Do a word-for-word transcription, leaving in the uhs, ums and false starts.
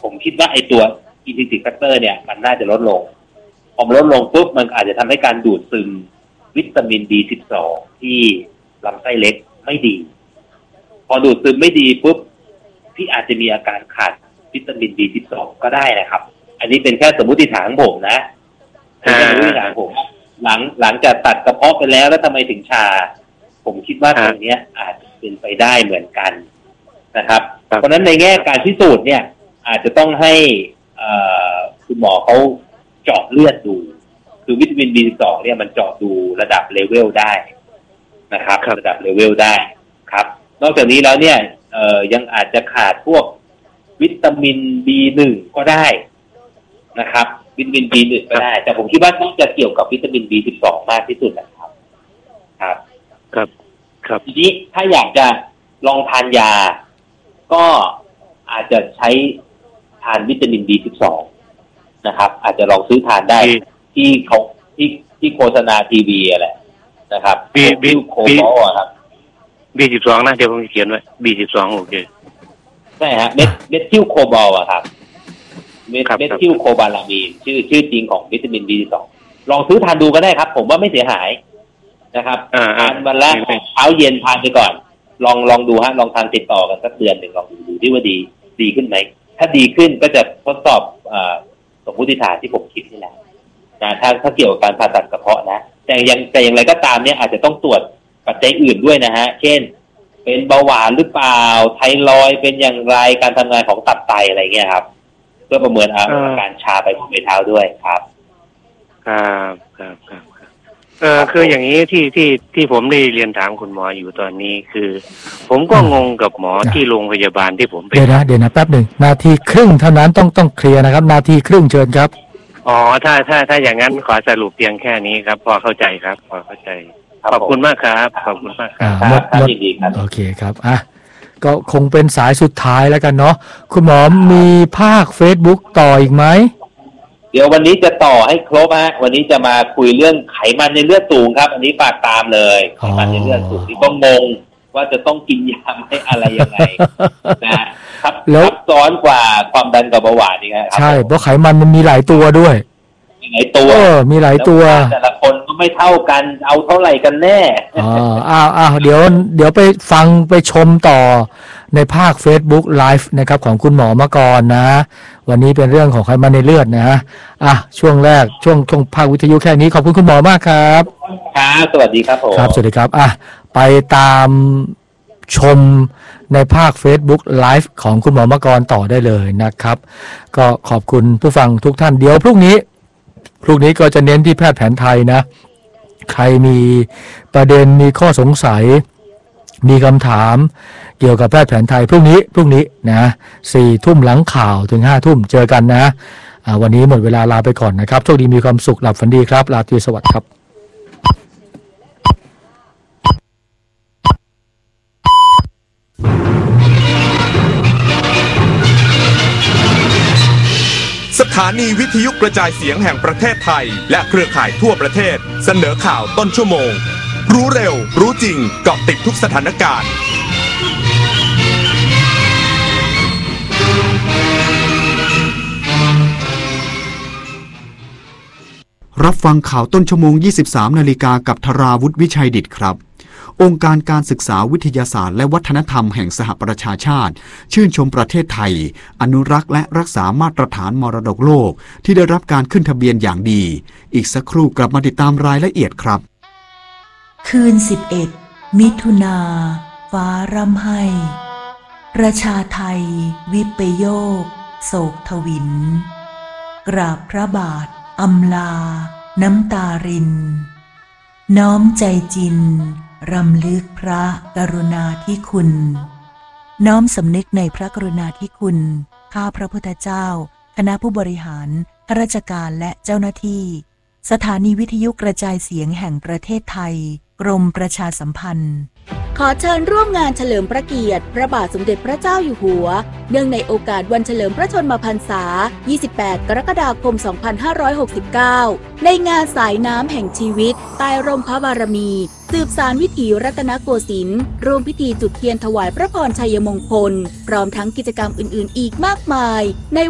ผมคิดว่าไอ้ตัว intrinsic factor เนี่ยมันน่าจะลดลงพอลดลงปุ๊บมันอาจจะทำให้การดูดซึมวิตามิน บี สิบสอง ที่ลำไส้เล็กไม่ดีพอดูดซึมไม่ดีปุ๊บที่อาจจะมีอาการขาดวิตามิน บี สิบสอง ก็ได้นะครับอันนี้เป็นแค่สมมติฐานของผมนะเป็นแค่สมมติฐานผมหลังหลังจากตัดกระเพาะไปแล้วแล้วทำไมถึงชาผมคิดว่าตรงนี้อาจจะเป็นไปได้เหมือนกันนะครับเพราะฉะนั้นในแง่การพิสูจน์เนี่ยอาจจะต้องให้คุณหมอเขาเจาะเลือดดูคือวิตามิน บี สิบสอง เนี่ยมันเจาะดูระดับเลเวลได้นะครับระดับเลเวลได้ครับนอกจากนี้แล้วเนี่ยยังอาจจะขาดพวกวิตามิน บี หนึ่ง ก็ได้นะครับวิตามิน บี หนึ่ง ก็ได้แต่ผมคิดว่าน่าจะเกี่ยวกับวิตามิน บี สิบสอง มากที่สุดนะครับครับครับครับทีนี้ถ้าอยากจะลองทานยาก็อาจจะใช้ทานวิตามิน บี สิบสอง นะครับอาจจะลองซื้อทานได้ที่เขาที่ที่โฆษณาทีวีอะไรนะครับบีบีโคบอลครับบี สิบสอง นะเดี๋ยวผมเขียนไว้ บี สิบสอง โอเคใช่ฮะเมทเมทิลโคบอลอะครับเมทิลโคบาลามีนชื่อชื่อจริงของวิตามิน บี สิบสอง ลองซื้อทานดูก็ได้ครับผมว่าไม่เสียหายนะครับทานวันแรกเช้าเย็นทานไปก่อนลองลองดูฮะลองทานติดต่อกันสักเดือนหนึ่งลองดูที่ว่าดีดีขึ้นไหมถ้าดีขึ้นก็จะทดสอบสมมติฐานที่ผมคิดนี่แหละนะถ้าถ้าเกี่ยวกับการผ่าตัดกระเพาะนะแต่ยังแต่อย่างไรก็ตามเนี่ยอาจจะต้องตรวจปัจจัยอื่นด้วยนะฮะเช่นเป็นเบาหวานหรือเปล่าไทรอยด์เป็นอย่างไรการทำงานของตับไตอะไรเงี้ยครับเพื่อประเมินอาการชาไปบนเท้าด้วยครับครับครับครับเออคืออย่างนี้ที่ที่ที่ผมได้เรียนถามคุณหมออยู่ตอนนี้คือ ผมก็งงกับหมอที่โรงพยาบาลที่ผมไปเดี๋ยวนะเดี๋ยวนะแป๊บหนึ่งนาทีครึ่งเท่านั้นต้องต้องเคลียร์นะครับนาทีครึ่งเชิญครับอ๋อถ้าถ้าถ้าอย่างนั้นขอสรุปเพียงแค่นี้ครับพอเข้าใจครับพอเข้าใจขอบคุณมากครับขอบคุณมากครับหมดหมดโอเคครับอ่ะก็คงเป็นสายสุดท้ายแล้วกันเนาะคุณหมอมีภาค Facebook ต่ออีกไหมเดี๋ยววันนี้จะต่อให้ครบฮะวันนี้จะมาคุยเรื่องไขมันในเลือดสูงครับอันนี้ฝากตามเลยไขมันในเลือดสูงที่ก็งงว่าจะต้องกินยาให้อะไรยังไงนะครับแล้วซ้อนกว่าความดันกับเบาหวานนี่ครับใช่เพราะไขมันมันมีหลายตัวด้วยมีหลายตัวเออมีหลายตัวแต่ละคนก็ไม่เท่ากันเอาเท่าไหร่กันแน่อ๋ออ้าวอ้าวเดี๋ยวเดี๋ยวไปฟังไปชมต่อในภาค Facebook Live นะครับของคุณหมอมกรนะวันนี้เป็นเรื่องของไขมันในเลือดนะอ่ะช่วงแรกช่วงช่วงภาควิทยุแค่นี้ขอบคุณคุณหมอมากครับครับสวัสดีครับผมครับสวัสดีครับอ่ะไปตามชมในภาค Facebook Live ของคุณหมอมกรต่อได้เลยนะครับก็ขอบคุณผู้ฟังทุกท่านเดี๋ยวพรุ่งนี้พรุ่งนี้ก็จะเน้นที่แพทย์แผนไทยนะใครมีประเด็นมีข้อสงสัยมีคำถามเกี่ยวกับแพทย์แผนไทยพรุ่งนี้พรุ่งนี้นะสี่ทุ่มหลังข่าวถึงห้าทุ่มเจอกันนะวันนี้หมดเวลาลาไปก่อนนะครับโชคดีมีความสุขหลับฝันดีครับราตรีสวัสดิ์ครับสถานีวิทยุกระจายเสียงแห่งประเทศไทยและเครือข่ายทั่วประเทศเสนอข่าวต้นชั่วโมงรู้เร็วรู้จริงเกาะติดทุกสถานการณ์รับฟังข่าวต้นชั่วโมง ยี่สิบสาม นาฬิกากับธราวุฒิวิชัยดิษฐ์ครับองค์การการศึกษาวิทยาศาสตร์และวัฒนธรรมแห่งสหประชาชาติชื่นชมประเทศไทยอนุรักษ์และรักษามาตรฐานมรดกโลกที่ได้รับการขึ้นทะเบียนอย่างดีอีกสักครู่กลับมาติดตามรายละเอียดครับคืนสิบเอ็ดมิถุนาฟ้าร่ำไห้ประชาไทยวิปโยคโศกทวินกราบพระบาทอำลาน้ำตารินน้อมใจจินรำลึกพระกรุณาธิคุณน้อมสำนึกในพระกรุณาธิคุณข้าพระพุทธเจ้าคณะผู้บริหารข้าราชการและเจ้าหน้าที่สถานีวิทยุกระจายเสียงแห่งประเทศไทยกรมประชาสัมพันธ์ขอเชิญร่วมงานเฉลิมพระเกียรติพระบาทสมเด็จพระเจ้าอยู่หัวเนื่องในโอกาสวันเฉลิมพระชนมพรรษายี่สิบแปดกรกฎาคมสองพันห้าร้อยหกสิบเก้าในงานสายน้ำแห่งชีวิตใต้ร่มพระบารมีสืบสานวิถีรัตนโกสินทร์ร่วมพิธีจุดเทียนถวายพระพรชัยมงคลพร้อมทั้งกิจกรรมอื่นๆอีกมากมายใน